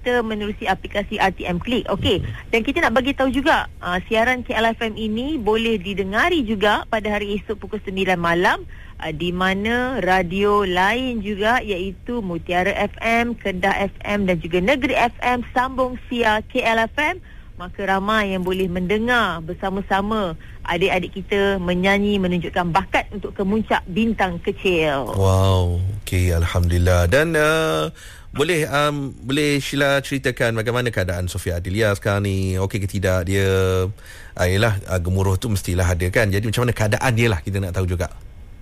kita menerusi aplikasi RTM Click. Okey. Dan kita nak bagi tahu juga siaran KLFM ini boleh didengari juga pada hari esok pukul 9 malam di mana radio lain juga iaitu Mutiara FM, Kedah FM dan juga Negeri FM sambung via KLFM. Maka ramai yang boleh mendengar bersama-sama adik-adik kita menyanyi, menunjukkan bakat untuk kemuncak bintang kecil. Wow, okey, alhamdulillah. Dan boleh Sheila ceritakan bagaimana keadaan Sofia Adilia sekarang ni? Okey ke tidak dia? Yalah, gemuruh tu mestilah ada kan. Jadi macam mana keadaan dia lah, kita nak tahu juga.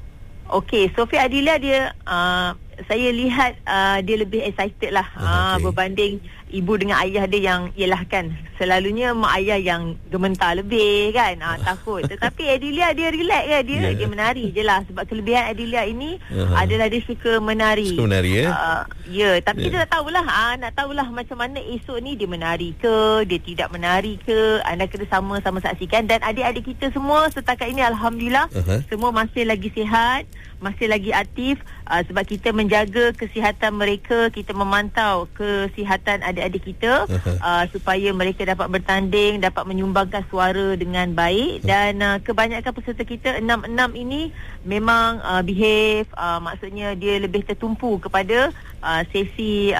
Okey, Sofia Adilia dia saya lihat dia lebih excited lah berbanding ibu dengan ayah dia yang ialah kan selalunya mak ayah yang gementar lebih kan, takut. Tetapi Adilia dia relax kan, dia menari je lah. Sebab kelebihan Adilia ini adalah dia suka menari. Suka menari tapi kita nak tahulah macam mana esok ni dia menari ke, dia tidak menari ke. Anda kena sama-sama saksikan. Dan adik-adik kita semua setakat ini alhamdulillah semua masih lagi sihat, masih lagi aktif, sebab kita menjaga kesihatan mereka, kita memantau kesihatan adik-adik kita supaya mereka dapat bertanding, dapat menyumbangkan suara dengan baik. Dan kebanyakan peserta kita 6 ini memang behave, maksudnya dia lebih tertumpu kepada sesi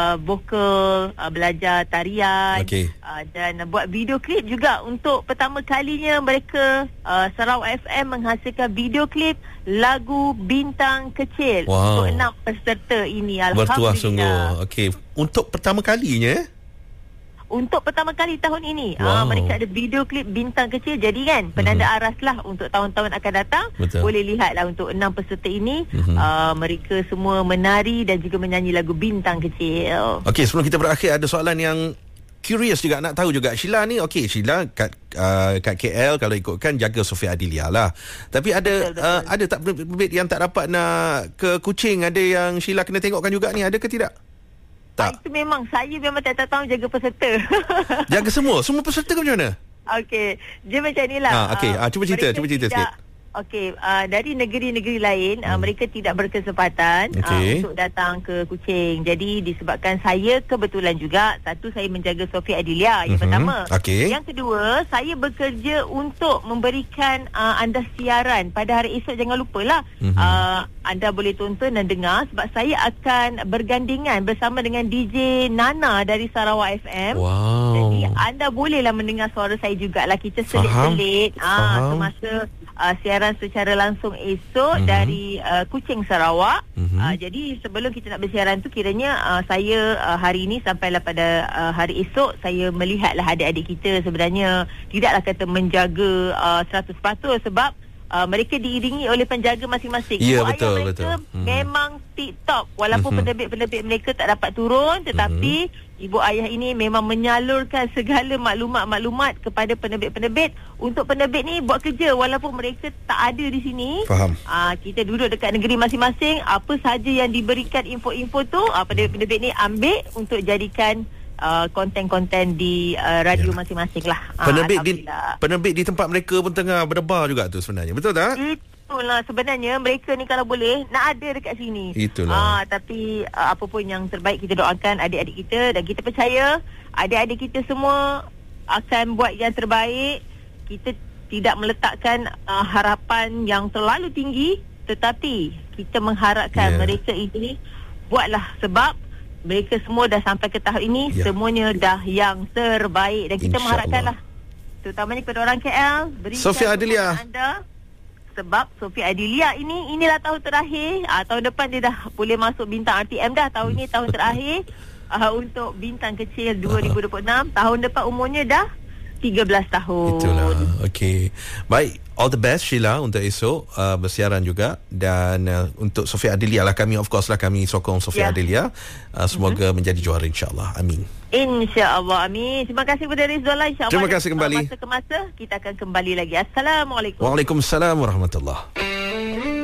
vokal, belajar tarian, dan buat video klip juga. Untuk pertama kalinya mereka Sarawak FM menghasilkan video klip lagu Bintang Kecil untuk 6 peserta ini. Alhamdulillah. Bertuah sungguh. Okey, untuk pertama kalinya untuk pertama kali tahun ini mereka ada video klip Bintang Kecil. Jadi kan penanda aras lah untuk tahun-tahun akan datang. Betul. Boleh lihatlah untuk 6 peserta ini mereka semua menari dan juga menyanyi lagu Bintang Kecil. Okey, sebelum kita berakhir ada soalan yang curious juga, nak tahu juga. Sheila ni, okey, Sheila kat KL kalau ikutkan jaga Sofia Adilia lah. Tapi ada betul. Ada tak penerbit yang tak dapat nak ke Kuching, ada yang Sheila kena tengokkan juga ni, ada ke tidak? Tak. Itu memang saya memang tak tahu jaga peserta. Jaga semua peserta ke macam mana? Okey, dia macam inilah. Cuba cerita sikit. Okey, dari negeri-negeri lain mereka tidak berkesempatan untuk datang ke Kuching. Jadi disebabkan saya kebetulan juga, satu, saya menjaga Sofia Adilia yang pertama. Yang kedua, saya bekerja untuk memberikan anda siaran pada hari esok. Jangan lupalah anda boleh tonton dan dengar, sebab saya akan bergandingan bersama dengan DJ Nana dari Sarawak FM. Jadi anda bolehlah mendengar suara saya jugalah. Kita selit-selit semasa siaran secara langsung esok dari Kuching, Sarawak. Jadi sebelum kita nak bersiaran tu, kiranya saya hari ini sampailah pada hari esok, saya melihatlah adik-adik kita sebenarnya tidaklah kata menjaga 100% sebab mereka diiringi oleh penjaga masing-masing. Ya, betul. Memang tip-top. Walaupun penerbit-penerbit mereka tak dapat turun, tetapi ibu ayah ini memang menyalurkan segala maklumat-maklumat kepada penerbit-penerbit. Untuk penerbit ni buat kerja walaupun mereka tak ada di sini. Faham. Kita duduk dekat negeri masing-masing, apa saja yang diberikan info-info tu penerbit-penerbit ni ambil untuk jadikan konten-konten di radio masing-masing lah. Penerbit di tempat mereka pun tengah berdebar juga tu sebenarnya. Betul tak? Itulah sebenarnya, mereka ni kalau boleh nak ada dekat sini. Itulah. Tapi apa pun yang terbaik, kita doakan adik-adik kita, dan kita percaya adik-adik kita semua akan buat yang terbaik. Kita tidak meletakkan harapan yang terlalu tinggi, tetapi kita mengharapkan mereka ini buatlah, sebab mereka semua dah sampai ke tahap ini, semuanya dah yang terbaik. Dan kita mengharapkanlah, terutamanya kepada orang KL, berikan Sofia Adilia anda. Sebab Sofia Adilia inilah tahun terakhir. Tahun depan dia dah boleh masuk bintang RTM dah. Tahun ini tahun terakhir untuk Bintang Kecil 2026. Tahun depan umurnya dah 13 tahun. Itulah. Okey. Baik, all the best Sheila untuk esok bersiaran juga. Dan untuk Sofia Adilia lah, kami of course lah, kami sokong Sofia Adilia. Semoga menjadi juara, insya-Allah. Amin. InsyaAllah, amin. Terima kasih kepada Rizwallah. InsyaAllah terima kasih kembali. Masa ke masa kita akan kembali lagi. Assalamualaikum. Waalaikumsalam warahmatullahi.